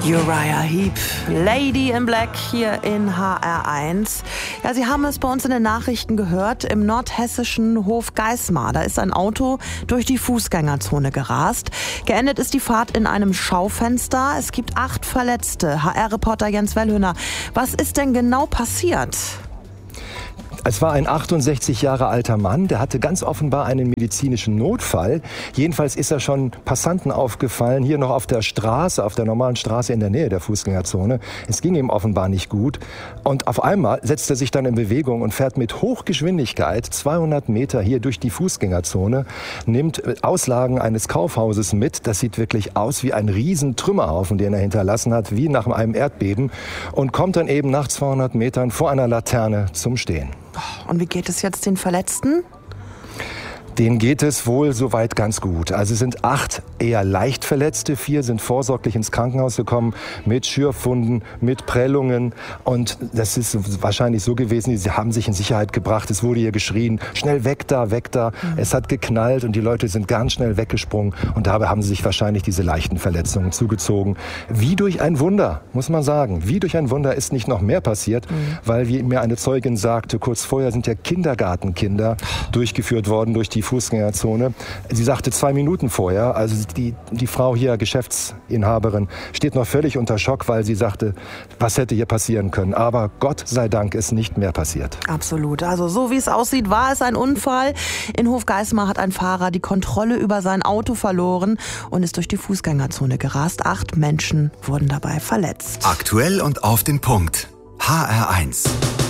Uriah Heep, Lady in Black hier in HR1. Ja, Sie haben es bei uns in den Nachrichten gehört, im nordhessischen Hofgeismar. Da ist ein Auto durch die Fußgängerzone gerast. Geendet ist die Fahrt in einem Schaufenster. Es gibt 8 Verletzte. HR-Reporter Jens Wellhöhner, was ist denn genau passiert? Es war ein 68 Jahre alter Mann, der hatte ganz offenbar einen medizinischen Notfall. Jedenfalls ist er schon Passanten aufgefallen, hier noch auf der Straße, auf der normalen Straße in der Nähe der Fußgängerzone. Es ging ihm offenbar nicht gut. Und auf einmal setzt er sich dann in Bewegung und fährt mit Hochgeschwindigkeit 200 Meter hier durch die Fußgängerzone, nimmt Auslagen eines Kaufhauses mit. Das sieht wirklich aus wie ein riesen Trümmerhaufen, den er hinterlassen hat, wie nach einem Erdbeben. Und kommt dann eben nach 200 Metern vor einer Laterne zum Stehen. Und wie geht es jetzt den Verletzten? Denen geht es wohl soweit ganz gut. Also es sind 8 eher leicht Verletzte, 4 sind vorsorglich ins Krankenhaus gekommen mit Schürfwunden, mit Prellungen. Und das ist wahrscheinlich so gewesen, sie haben sich in Sicherheit gebracht. Es wurde hier geschrien, schnell weg da, weg da. Es hat geknallt und die Leute sind ganz schnell weggesprungen. Und dabei haben sie sich wahrscheinlich diese leichten Verletzungen zugezogen. Wie durch ein Wunder, muss man sagen. Wie durch ein Wunder ist nicht noch mehr passiert, weil, wie mir eine Zeugin sagte, kurz vorher sind ja Kindergartenkinder durchgeführt worden durch die Fußgängerzone. Sie sagte 2 Minuten vorher, also die Frau hier, Geschäftsinhaberin, steht noch völlig unter Schock, weil sie sagte, was hätte hier passieren können. Aber Gott sei Dank ist nicht mehr passiert. Absolut. Also so wie es aussieht, war es ein Unfall. In Hofgeismar hat ein Fahrer die Kontrolle über sein Auto verloren und ist durch die Fußgängerzone gerast. 8 Menschen wurden dabei verletzt. Aktuell und auf den Punkt. HR1.